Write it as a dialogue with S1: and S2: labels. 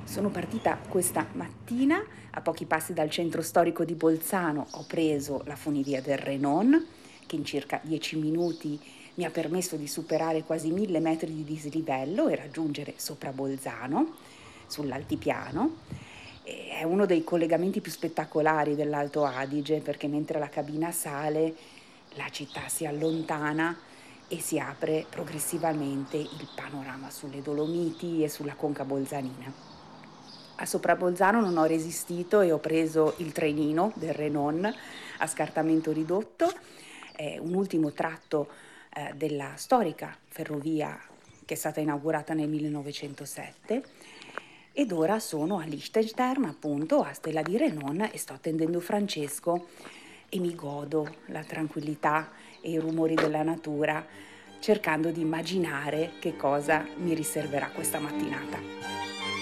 S1: Sono partita questa mattina, a pochi passi dal centro storico di Bolzano ho preso la funivia del Renon, che in circa 10 minuti mi ha permesso di superare quasi 1000 metri di dislivello e raggiungere sopra Bolzano, sull'altipiano. E è uno dei collegamenti più spettacolari dell'Alto Adige, perché mentre la cabina sale, la città si allontana e si apre progressivamente il panorama sulle Dolomiti e sulla conca bolzanina. A Soprabolzano non ho resistito e ho preso il trenino del Renon a scartamento ridotto, un ultimo tratto della storica ferrovia che è stata inaugurata nel 1907, ed ora sono a Liechtenstein, appunto, a Stella di Renon, e sto attendendo Francesco e mi godo la tranquillità e i rumori della natura, cercando di immaginare che cosa mi riserverà questa mattinata.